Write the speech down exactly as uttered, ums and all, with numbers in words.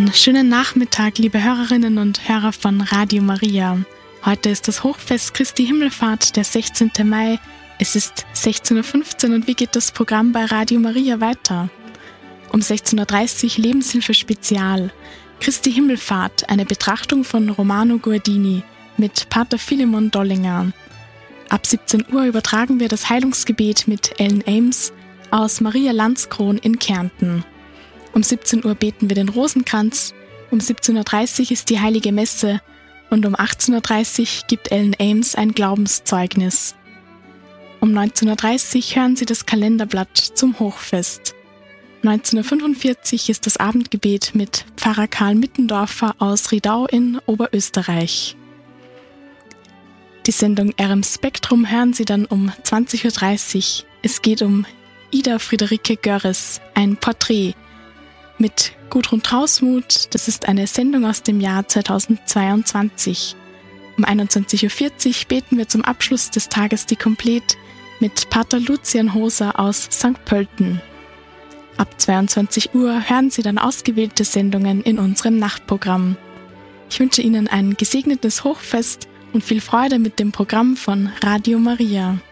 Einen schönen Nachmittag, liebe Hörerinnen und Hörer von Radio Maria. Heute ist das Hochfest Christi Himmelfahrt, der sechzehnten Mai. Es ist sechzehn Uhr fünfzehn und wie geht das Programm bei Radio Maria weiter? Um sechzehn Uhr dreißig Lebenshilfe Spezial. Christi Himmelfahrt, eine Betrachtung von Romano Guardini mit Pater Philemon Dollinger. Ab siebzehn Uhr übertragen wir das Heilungsgebet mit Ellen Ames aus Maria Landskron in Kärnten. Um siebzehn Uhr beten wir den Rosenkranz, um siebzehn Uhr dreißig ist die Heilige Messe und um achtzehn Uhr dreißig gibt Ellen Ames ein Glaubenszeugnis. Um neunzehn Uhr dreißig hören Sie das Kalenderblatt zum Hochfest. neunzehn Uhr fünfundvierzig ist das Abendgebet mit Pfarrer Karl Mittendorfer aus Riedau in Oberösterreich. Die Sendung R M Spektrum hören Sie dann um zwanzig Uhr dreißig. Es geht um Ida Friederike Görres, ein Porträt mit Gudrun Trausmuth. Das ist eine Sendung aus dem Jahr zweitausendzweiundzwanzig. Um einundzwanzig Uhr vierzig beten wir zum Abschluss des Tages die Komplett mit Pater Lucian Hoser aus Sankt Pölten. Ab zweiundzwanzig Uhr hören Sie dann ausgewählte Sendungen in unserem Nachtprogramm. Ich wünsche Ihnen ein gesegnetes Hochfest und viel Freude mit dem Programm von Radio Maria.